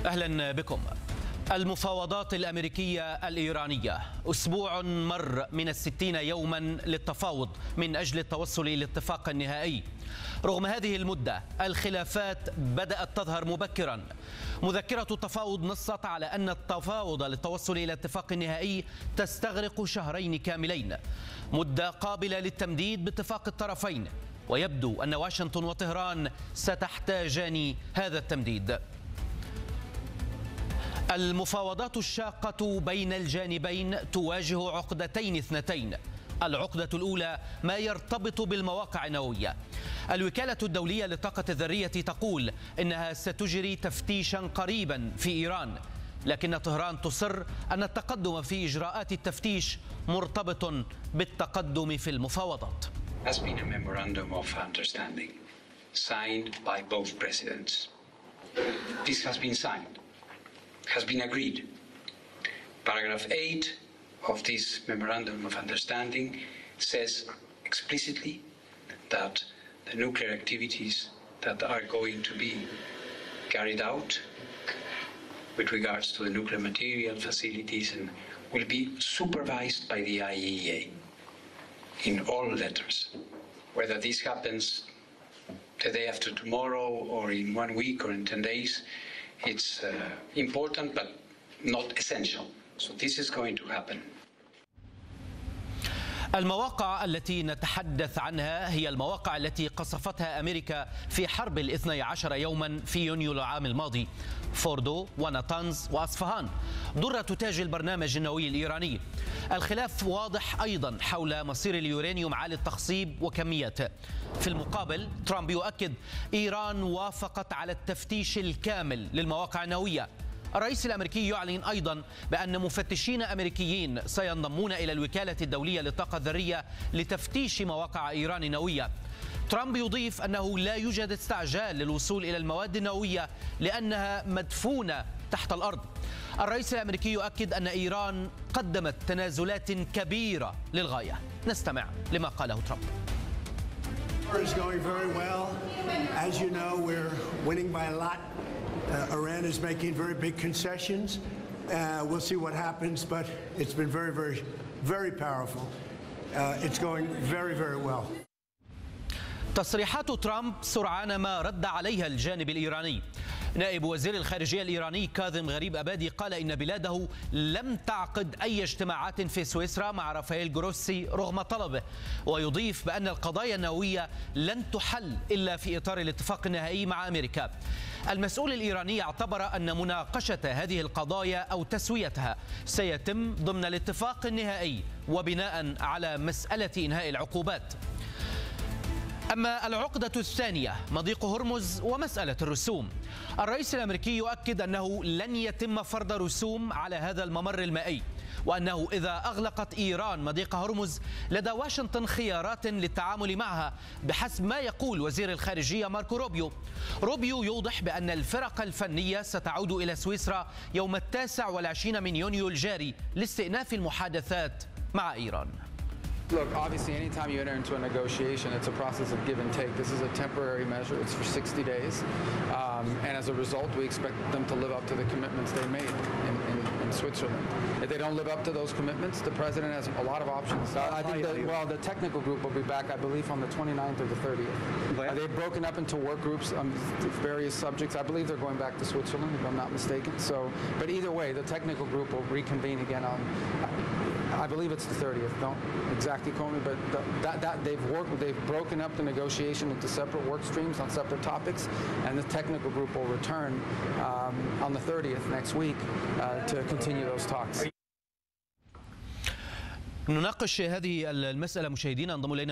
أهلا بكم. المفاوضات الأمريكية الإيرانية أسبوع مر من 60 يوما للتفاوض من أجل التوصل إلى الاتفاق النهائي. رغم هذه المدة الخلافات بدأت تظهر مبكرا. مذكرة التفاوض نصت على أن التفاوض للتوصل إلى اتفاق نهائي تستغرق شهرين كاملين، مدة قابلة للتمديد باتفاق الطرفين، ويبدو أن واشنطن وطهران ستحتاجان هذا التمديد. المفاوضات الشاقة بين الجانبين تواجه عقدتين اثنتين. العقدة الأولى ما يرتبط بالمواقع النووية. الوكالة الدولية للطاقة الذرية تقول إنها ستجري تفتيشا قريبا في إيران، لكن طهران تصر أن التقدم في إجراءات التفتيش مرتبط بالتقدم في المفاوضات. Has been a memorandum of understanding signed by both presidents. This has been signed, has been agreed. Paragraph 8 of this memorandum of understanding says explicitly that the nuclear activities that are going to be carried out with regards to the nuclear material facilities and will be supervised by the IAEA in all letters. Whether this happens the day after tomorrow or in 1 week or in 10 days, it's important but not essential. So this is going to happen. المواقع التي نتحدث عنها هي المواقع التي قصفتها أمريكا في حرب 12 يوما في يونيو العام الماضي: فوردو وناتانز وأصفهان، درة تاج البرنامج النووي الإيراني. الخلاف واضح أيضا حول مصير اليورانيوم عالي التخصيب وكمياته. في المقابل ترامب يؤكد إيران وافقت على التفتيش الكامل للمواقع النووية. الرئيس الأمريكي يعلن أيضا بأن مفتشين أمريكيين سينضمون إلى الوكالة الدولية للطاقة الذرية لتفتيش مواقع إيران النووية. ترامب يضيف أنه لا يوجد استعجال للوصول إلى المواد النووية لأنها مدفونة تحت الأرض. الرئيس الأمريكي يؤكد أن إيران قدمت تنازلات كبيرة للغاية. نستمع لما قاله ترامب. It's going very well. As you know, we're winning by a lot. Iran is making very big concessions. We'll see what happens, but it's been very, very, very powerful. It's going very, very well. تصريحات ترامب سرعان ما رد عليها الجانب الإيراني. نائب وزير الخارجية الإيراني كاظم غريب أبادي قال إن بلاده لم تعقد أي اجتماعات في سويسرا مع رافائيل جروسي رغم طلبه، ويضيف بأن القضايا النووية لن تحل إلا في إطار الاتفاق النهائي مع أمريكا. المسؤول الإيراني اعتبر أن مناقشة هذه القضايا أو تسويتها سيتم ضمن الاتفاق النهائي وبناء على مسألة إنهاء العقوبات. أما العقدة الثانية مضيق هرمز ومسألة الرسوم، الرئيس الأمريكي يؤكد أنه لن يتم فرض رسوم على هذا الممر المائي، وأنه إذا أغلقت إيران مضيق هرمز لدى واشنطن خيارات للتعامل معها بحسب ما يقول وزير الخارجية ماركو روبيو. روبيو يوضح بأن الفرق الفنية ستعود إلى سويسرا يوم 29 من يونيو الجاري لاستئناف المحادثات مع إيران. Look, obviously, anytime you enter into a negotiation, it's a process of give and take. This is a temporary measure. It's for 60 days. And as a result, we expect them to live up to the commitments they made in Switzerland. If they don't live up to those commitments, the president has a lot of options. I think that, well, the technical group will be back, I believe, on the 29th or the 30th. They've broken up into work groups on various subjects. I believe they're going back to Switzerland, if I'm not mistaken. So, but either way, the technical group will reconvene again on, I believe it's the 30th. Don't exactly quote me, but they've broken up the negotiation into separate work streams on separate topics, and the technical group will return on the 30th next week to continue those talks. نناقش هذه المسألة مشاهدينا. انضموا إلينا